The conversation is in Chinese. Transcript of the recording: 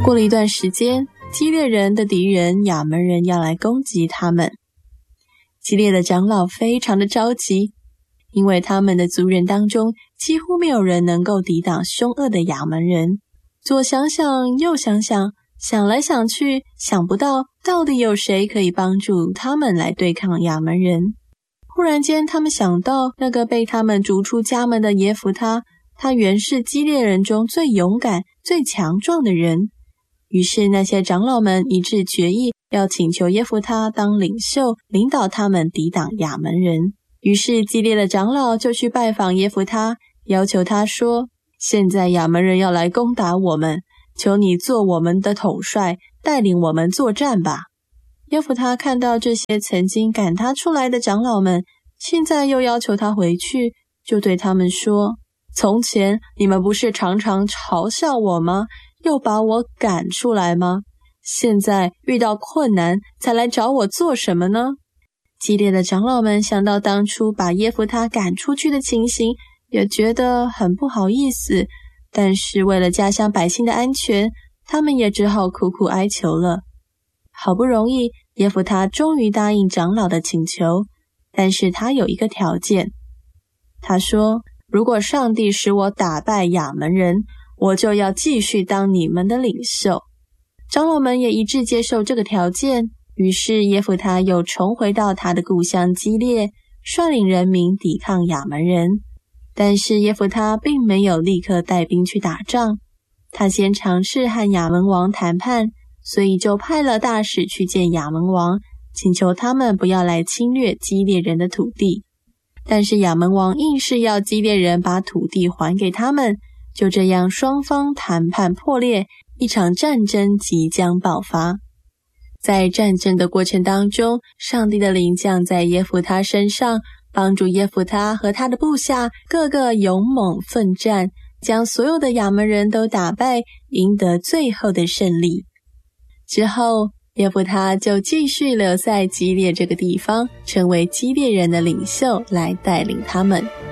过了一段时间，基列人的敌人亚扪人要来攻击他们。基列的长老非常的着急，因为他们的族人当中几乎没有人能够抵挡凶恶的亚扪人。左想想右想想，想来想去，想不到到底有谁可以帮助他们来对抗亚扪人。忽然间，他们想到那个被他们逐出家门的耶弗他，他原是基列人中最勇敢、最强壮的人。于是那些长老们一致决议，要请求耶弗他当领袖，领导他们抵挡亚扪人。于是基列的长老就去拜访耶弗他，要求他说：现在亚扪人要来攻打我们，求你做我们的统帅，带领我们作战吧。耶弗他看到这些曾经赶他出来的长老们，现在又要求他回去，就对他们说：从前你们不是常常嘲笑我吗？又把我赶出来吗？现在遇到困难才来找我做什么呢？基列的长老们想到当初把耶弗他赶出去的情形，也觉得很不好意思，但是为了家乡百姓的安全，他们也只好苦苦哀求了。好不容易，耶弗他终于答应长老的请求，但是他有一个条件。他说：如果上帝使我打败亚扪人，我就要继续当你们的领袖。长老们也一致接受这个条件，于是耶弗他又重回到他的故乡基列，率领人民抵抗亚扪人。但是耶弗他并没有立刻带兵去打仗，他先尝试和亚扪王谈判，所以就派了大使去见亚扪王，请求他们不要来侵略基列人的土地。但是亚扪王硬是要基列人把土地还给他们，就这样双方谈判破裂，一场战争即将爆发。在战争的过程当中，上帝的灵降在耶弗他身上，帮助耶弗他和他的部下个个勇猛奋战，将所有的亚扪人都打败，赢得最后的胜利。之后耶弗他就继续留在基列这个地方，成为基列人的领袖，来带领他们。